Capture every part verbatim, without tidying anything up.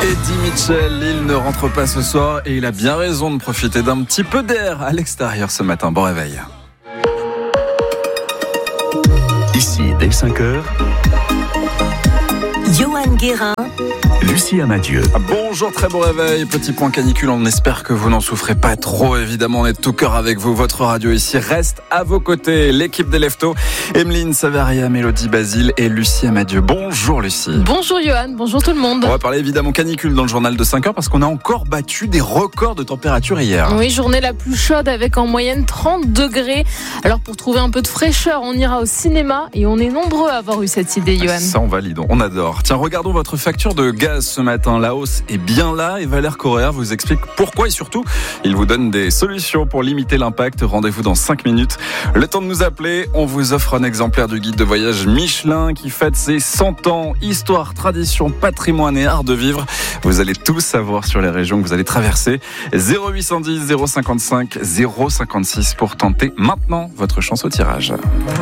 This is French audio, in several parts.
Eddie Mitchell, il ne rentre pas ce soir et il a bien raison de profiter d'un petit peu d'air à l'extérieur ce matin. Bon réveil. Ici, dès cinq heures, Johan Guérin, Lucie Amadieu. Bonjour, très bon réveil. Petit point canicule, on espère que vous n'en souffrez pas trop. Évidemment, on est de tout cœur avec vous. Votre radio ici reste à vos côtés. L'équipe des Leftos, Emeline Savaria, Mélodie Basile et Lucie Amadieu. Bonjour Lucie. Bonjour Johan, bonjour tout le monde. On va parler évidemment canicule dans le journal de cinq heures parce qu'on a encore battu des records de température hier. Oui, journée la plus chaude avec en moyenne trente degrés. Alors pour trouver un peu de fraîcheur, on ira au cinéma et on est nombreux à avoir eu cette idée, Johan. Ça on valide, on adore. Tiens, regardons votre facture de gaz ce matin. La hausse est bien là et Valère Correa vous explique pourquoi et surtout, il vous donne des solutions pour limiter l'impact. Rendez-vous dans cinq minutes. Le temps de nous appeler, on vous offre un exemplaire du guide de voyage Michelin qui fête ses cent ans. Histoire, tradition, patrimoine et art de vivre. Vous allez tout savoir sur les régions que vous allez traverser. zéro huit cent dix, zéro cinquante-cinq, zéro cinquante-six pour tenter maintenant votre chance au tirage.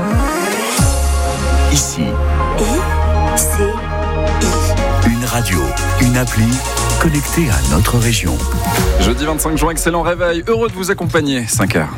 Ici, I, C, I. une radio, une appli connectée à notre région. Jeudi vingt-cinq juin, excellent réveil. Heureux de vous accompagner. cinq heures.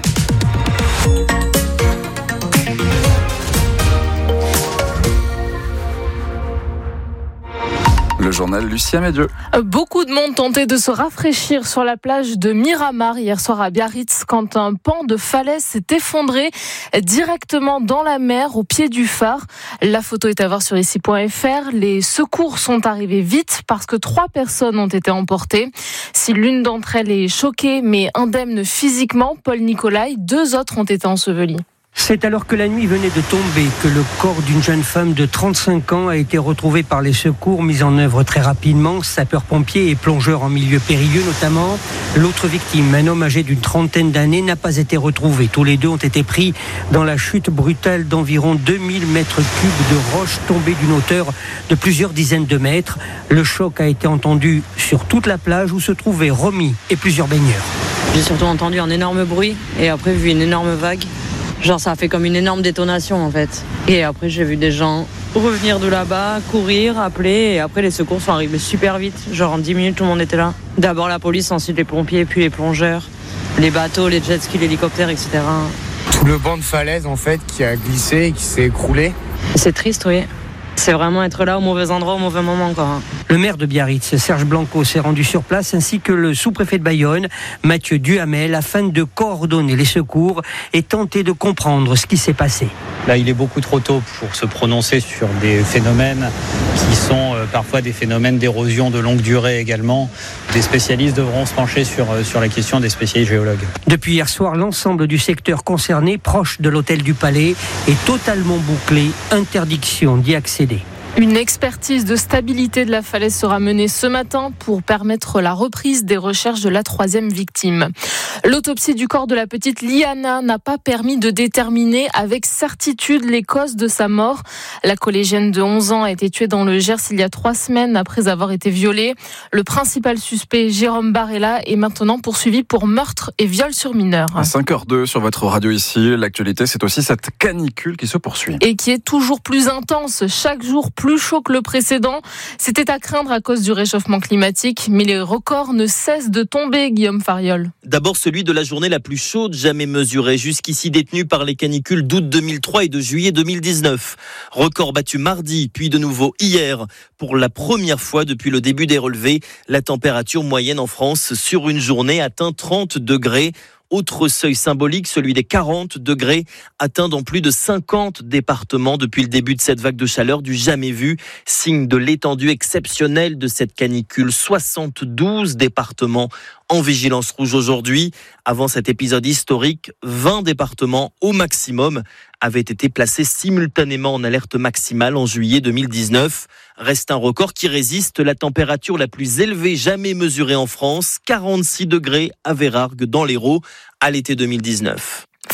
Le journal Lucie Amadieu. Beaucoup de monde tentait de se rafraîchir sur la plage de Miramar hier soir à Biarritz quand un pan de falaise s'est effondré directement dans la mer au pied du phare. La photo est à voir sur ici point f r. Les secours sont arrivés vite parce que trois personnes ont été emportées. Si l'une d'entre elles est choquée mais indemne physiquement, Paul Nicolai, deux autres ont été ensevelis. C'est alors que la nuit venait de tomber que le corps d'une jeune femme de trente-cinq ans a été retrouvé par les secours mis en œuvre très rapidement, sapeurs-pompiers et plongeurs en milieu périlleux notamment. L'autre victime, un homme âgé d'une trentaine d'années, n'a pas été retrouvé. Tous les deux ont été pris dans la chute brutale d'environ deux mille mètres cubes de roches tombées d'une hauteur de plusieurs dizaines de mètres. Le choc a été entendu sur toute la plage où se trouvaient Romy et plusieurs baigneurs. J'ai surtout entendu un énorme bruit et après vu une énorme vague. Genre ça a fait comme une énorme détonation en fait. Et après j'ai vu des gens revenir de là-bas, courir, appeler et après les secours sont arrivés super vite. Genre en dix minutes tout le monde était là. D'abord la police, ensuite les pompiers, puis les plongeurs, les bateaux, les jet skis, l'hélicoptère, et cetera. Tout le banc de falaise en fait qui a glissé et qui s'est écroulé. C'est triste, oui. C'est vraiment être là au mauvais endroit, au mauvais moment quoi. Le maire de Biarritz, Serge Blanco, s'est rendu sur place ainsi que le sous-préfet de Bayonne, Mathieu Duhamel, afin de coordonner les secours et tenter de comprendre ce qui s'est passé. Là, il est beaucoup trop tôt pour se prononcer sur des phénomènes qui sont euh, parfois des phénomènes d'érosion de longue durée également. Des spécialistes devront se pencher sur, euh, sur la question des spécialistes géologues. Depuis hier soir, l'ensemble du secteur concerné, proche de l'hôtel du Palais, est totalement bouclé. Interdiction d'y accéder. Une expertise de stabilité de la falaise sera menée ce matin pour permettre la reprise des recherches de la troisième victime. L'autopsie du corps de la petite Liana n'a pas permis de déterminer avec certitude les causes de sa mort. La collégienne de onze ans a été tuée dans le Gers il y a trois semaines après avoir été violée. Le principal suspect, Jérôme Barella, est maintenant poursuivi pour meurtre et viol sur mineur. À cinq heures deux sur votre radio ici, l'actualité c'est aussi cette canicule qui se poursuit. Et qui est toujours plus intense, chaque jour plus chaud que le précédent. C'était à craindre à cause du réchauffement climatique, mais les records ne cessent de tomber, Guillaume Fariol. D'abord celui de la journée la plus chaude jamais mesurée, jusqu'ici détenue par les canicules d'août deux mille trois et de juillet deux mille dix-neuf. Record battu mardi, puis de nouveau hier. Pour la première fois depuis le début des relevés, la température moyenne en France sur une journée atteint trente degrés. Autre seuil symbolique, celui des quarante degrés, atteint dans plus de cinquante départements depuis le début de cette vague de chaleur du jamais vu. Signe de l'étendue exceptionnelle de cette canicule. soixante-douze départements en vigilance rouge aujourd'hui. Avant cet épisode historique, vingt départements au maximum avaient été placés simultanément en alerte maximale en juillet deux mille dix-neuf. Reste un record qui résiste, la température la plus élevée jamais mesurée en France, quarante-six degrés à Vérargues dans l'Hérault à l'été deux mille dix-neuf.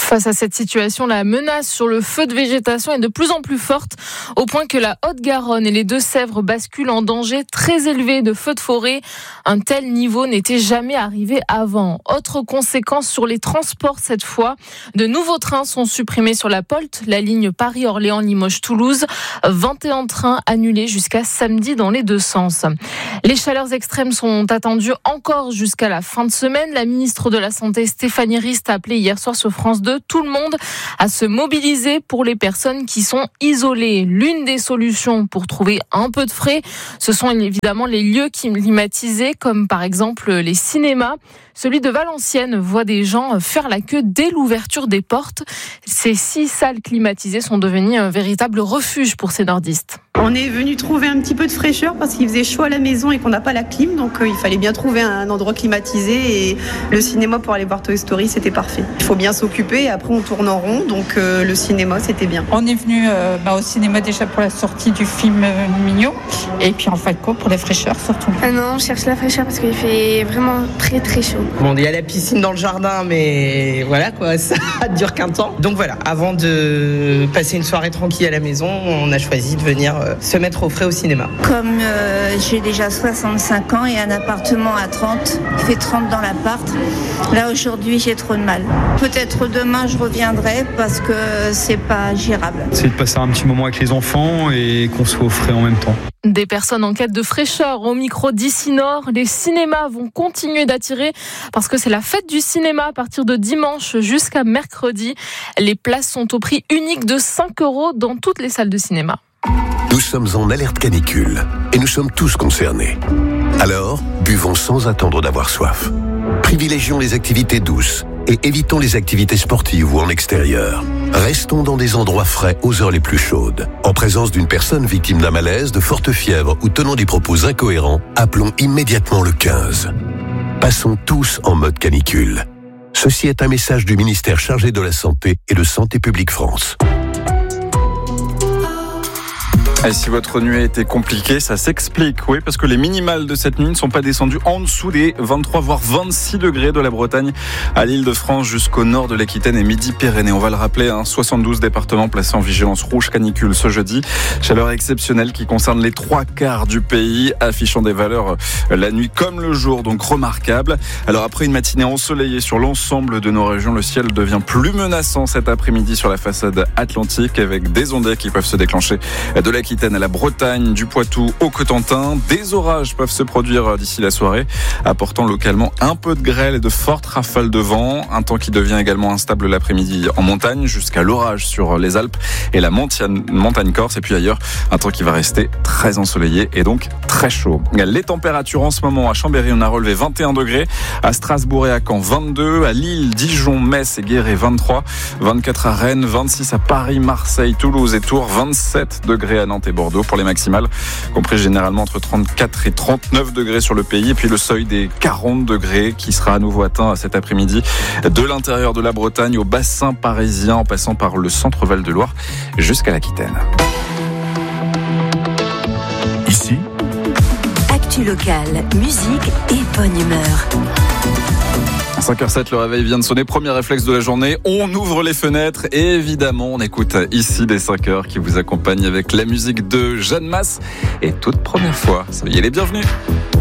Face à cette situation, la menace sur le feu de végétation est de plus en plus forte, au point que la Haute-Garonne et les Deux-Sèvres basculent en danger très élevé de feux de forêt. Un tel niveau n'était jamais arrivé avant. Autre conséquence sur les transports cette fois, de nouveaux trains sont supprimés sur la Polte, la ligne Paris-Orléans-Limoges-Toulouse. vingt et un trains annulés jusqu'à samedi dans les deux sens. Les chaleurs extrêmes sont attendues encore jusqu'à la fin de semaine. La ministre de la Santé, Stéphanie Rist, a appelé hier soir sur France deux tout le monde à se mobiliser pour les personnes qui sont isolées. L'une des solutions pour trouver un peu de frais, ce sont évidemment les lieux climatisés, comme par exemple les cinémas. Celui de Valenciennes voit des gens faire la queue dès l'ouverture des portes. Ces six salles climatisées sont devenues un véritable refuge pour ces nordistes. On est venu trouver un petit peu de fraîcheur parce qu'il faisait chaud à la maison et qu'on n'a pas la clim, donc euh, il fallait bien trouver un endroit climatisé, et le cinéma pour aller voir Toy Story, c'était parfait. Il faut bien s'occuper et après on tourne en rond, donc euh, le cinéma c'était bien. On est venu euh, bah, au cinéma déjà pour la sortie du film euh, Mignon, et puis en fin de compte pour la fraîcheur surtout. Ah non, on cherche la fraîcheur parce qu'il fait vraiment très très chaud. Bon, il y a la piscine dans le jardin, mais voilà quoi, ça dure qu'un temps. Donc voilà, avant de passer une soirée tranquille à la maison, on a choisi de venir euh, se mettre au frais au cinéma. Comme euh, j'ai déjà soixante-cinq ans et un appartement à trente, il fait trente dans l'appart, là aujourd'hui j'ai trop de mal. Peut-être demain je reviendrai parce que c'est pas gérable. C'est de passer un petit moment avec les enfants et qu'on soit au frais en même temps. Des personnes en quête de fraîcheur au micro d'Ici Nord. Les cinémas vont continuer d'attirer parce que c'est la fête du cinéma à partir de dimanche jusqu'à mercredi. Les places sont au prix unique de cinq euros dans toutes les salles de cinéma. Nous sommes en alerte canicule et nous sommes tous concernés. Alors, buvons sans attendre d'avoir soif. Privilégions les activités douces et évitons les activités sportives ou en extérieur. Restons dans des endroits frais aux heures les plus chaudes. En présence d'une personne victime d'un malaise, de forte fièvre ou tenant des propos incohérents, appelons immédiatement le quinze. Passons tous en mode canicule. Ceci est un message du ministère chargé de la Santé et de Santé publique France. Et si votre nuit a été compliquée, ça s'explique, oui, parce que les minimales de cette nuit ne sont pas descendues en dessous des vingt-trois voire vingt-six degrés de la Bretagne à l'Île-de-France jusqu'au nord de l'Aquitaine et Midi-Pyrénées. On va le rappeler, hein, soixante-douze départements placés en vigilance rouge canicule ce jeudi. Chaleur exceptionnelle qui concerne les trois quarts du pays, affichant des valeurs la nuit comme le jour, donc remarquables. Alors après une matinée ensoleillée sur l'ensemble de nos régions, le ciel devient plus menaçant cet après-midi sur la façade atlantique avec des ondées qui peuvent se déclencher de l'Aquitaine à la Bretagne, du Poitou au Cotentin. Des orages peuvent se produire d'ici la soirée, apportant localement un peu de grêle et de fortes rafales de vent. Un temps qui devient également instable l'après-midi en montagne, jusqu'à l'orage sur les Alpes et la montagne, montagne corse. Et puis ailleurs, un temps qui va rester très ensoleillé et donc très chaud. Les températures en ce moment à Chambéry, on a relevé vingt et un degrés. À Strasbourg et à Caen, vingt-deux. À Lille, Dijon, Metz et Guéret, vingt-trois. vingt-quatre à Rennes, vingt-six à Paris, Marseille, Toulouse et Tours, vingt-sept degrés à Nantes et Bordeaux pour les maximales, compris généralement entre trente-quatre et trente-neuf degrés sur le pays, et puis le seuil des quarante degrés qui sera à nouveau atteint cet après-midi de l'intérieur de la Bretagne au bassin parisien en passant par le centre Val-de-Loire jusqu'à l'Aquitaine. Ici, actu locale, musique et bonne humeur. cinq heures sept, le réveil vient de sonner. Premier réflexe de la journée, on ouvre les fenêtres et évidemment on écoute Ici des cinq heures qui vous accompagne avec la musique de Jeanne Masse. Et toute première fois, soyez les bienvenus.